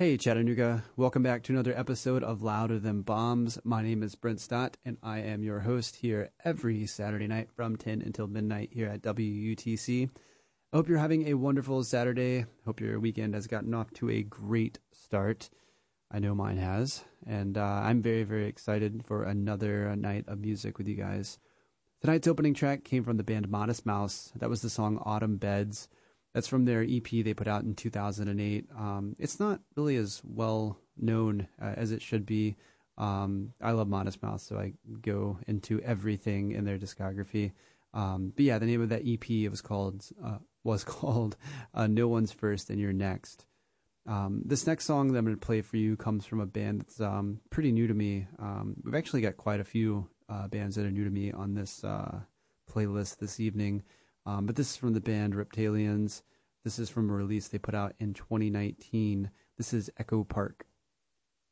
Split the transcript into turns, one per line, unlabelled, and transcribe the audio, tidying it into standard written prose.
Hey Chattanooga, welcome back to another episode of Louder Than Bombs. My name is Brent Stott, and I am your host here every Saturday night from 10 until midnight here at WUTC. I hope you're having a wonderful Saturday. Hope your weekend has gotten off to a great start. I know mine has, and I'm very, very excited for another night of music with you guys. Tonight's opening track came from the band Modest Mouse. That was the song Autumn Beds. That's from their EP they put out in 2008. It's not really as well known as it should be. I love Modest Mouse, so I go into everything in their discography. But yeah, the name of that EP was called No One's First and You're Next. This next song that I'm going to play for you comes from a band that's pretty new to me. We've actually got quite a few bands that are new to me on this playlist this evening. But this is from the band Reptalians. This is from a release they put out in 2019. This is Echo Park.